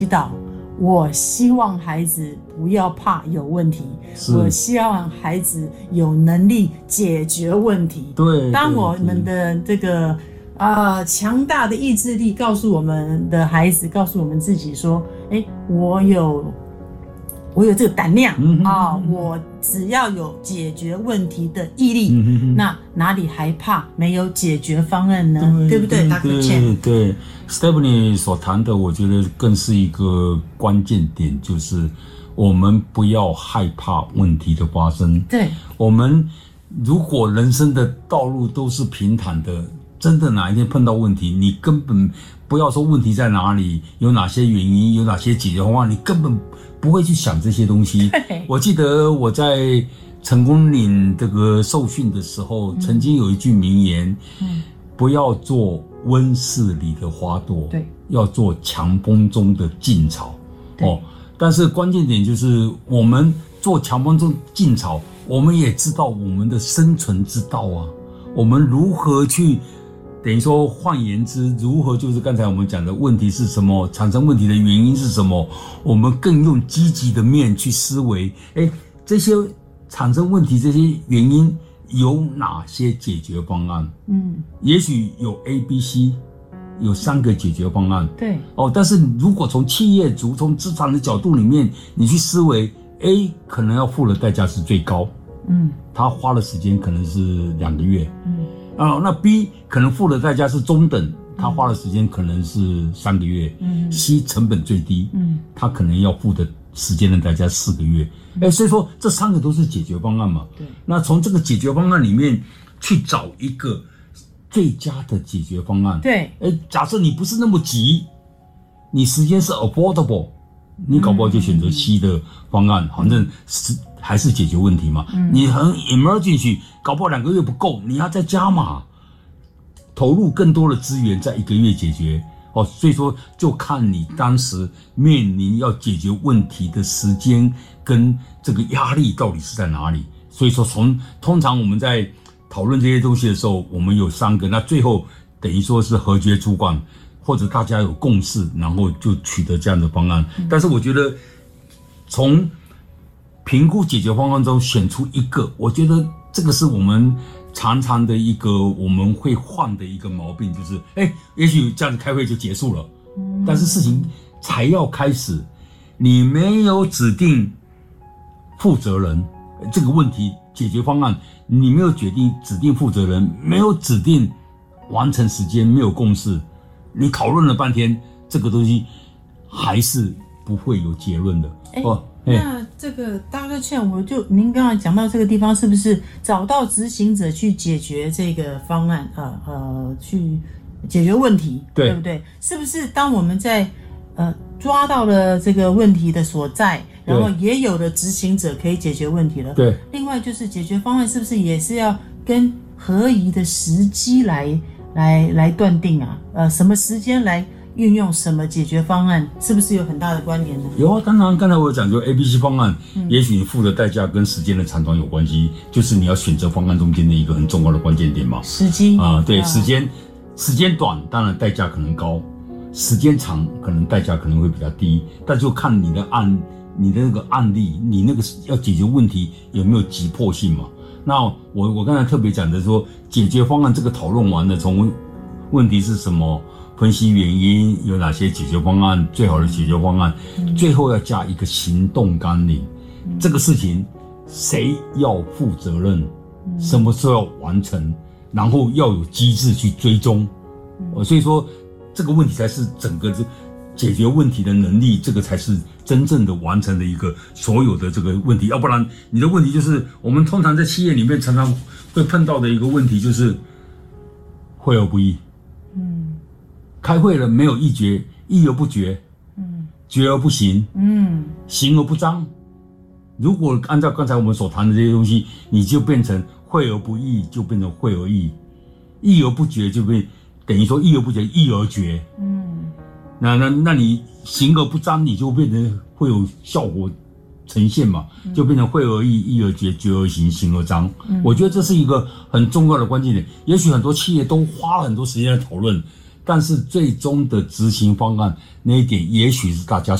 祷，我希望孩子不要怕有问题，我希望孩子有能力解决问题。 对， 当我们的这个强大的意志力告诉我们的孩子，告诉我们自己说，我有这个胆量我只要有解决问题的毅力，那哪里还怕没有解决方案呢？对不对？ 对 Stephanie 所谈的，我觉得更是一个关键点，就是我们不要害怕问题的发生。 对， 我们如果人生的道路都是平坦的，真的哪一天碰到问题，你根本不要说问题在哪里，有哪些原因，有哪些解决方案，你根本不会去想这些东西。我记得我在成功岭这个受训的时候，曾经有一句名言，不要做温室里的花朵， 对， 要做强风中的劲草。但是关键点就是我们做强风中劲草，我们也知道我们的生存之道啊，我们如何去等于说换言之，如何就是刚才我们讲的问题是什么，产生问题的原因是什么，我们更用积极的面去思维，这些产生问题这些原因有哪些解决方案？也许有 A、B、C， 有3个解决方案。 对， 但是如果从企业主、从职场的角度里面，你去思维 ，A 可能要付的代价是最高，他花的时间可能是2个月，那 B 可能付的代价是中等，他花的时间可能是3个月，C 成本最低，他可能要付的时间的代价4个月，所以说这3个都是解决方案嘛。 对， 那从这个解决方案里面去找一个最佳的解决方案。 对， 假设你不是那么急，你时间是 affordable， 你搞不好就选择 C 的方案，反正还是解决问题嘛。你很 emergency， 搞不好2个月不够，你要再加码，投入更多的资源在1个月解决。所以说就看你当时面临要解决问题的时间跟这个压力到底是在哪里。所以说通常我们在讨论这些东西的时候，我们有3个，那最后等于说是核决主管或者大家有共识，然后就取得这样的方案。但是我觉得从评估解决方案中选出一个，我觉得这个是我们常常的一个我们会患的一个毛病，就是也许这样子开会就结束了，但是事情才要开始，你没有指定负责人，这个问题解决方案你没有指定负责人，没有指定完成时间，没有共识，你讨论了半天，这个东西还是不会有结论的。 那这个大哥劝，您刚才讲到这个地方，是不是找到执行者去解决这个方案，去解决问题，对不对？是不是当我们在抓到了这个问题的所在，然后也有了执行者可以解决问题了？ 对。 另外就是解决方案是不是也是要跟合宜的时机来断定啊？什么时间来运用什么解决方案，是不是有很大的关联呢？ 有啊，当然，刚才我有讲说 A、B、C 方案，也许你付的代价跟时间的长短有关系，就是你要选择方案中间的一个很重要的关键点嘛。 时机对，时间短，当然代价可能高；时间长，可能代价可能会比较低。但就看你的那个案例，你那个要解决问题有没有急迫性嘛？那我刚才特别讲的说，解决方案这个讨论完了，从问题是什么？分析原因，有哪些解决方案，最好的解决方案，最后要加一个行动纲领。这个事情谁要负责任，什么时候要完成，然后要有机制去追踪。所以说这个问题才是整个解决问题的能力，这个才是真正的完成的一个所有的这个问题。要不然你的问题就是我们通常在企业里面常常会碰到的一个问题，就是会而不议。开会了没有议决，议而不决，决而不行，行而不彰。如果按照刚才我们所谈的这些东西，你就变成会而不议，就变成会而议，议而不决就变等于说议而不决，议而决。那你行而不彰，你就变成会有效果呈现嘛，就变成会而议，议而决，决而行，行而彰。我觉得这是一个很重要的关键点。也许很多企业都花了很多时间来讨论， 但是最终的执行方案那一点，也许是大家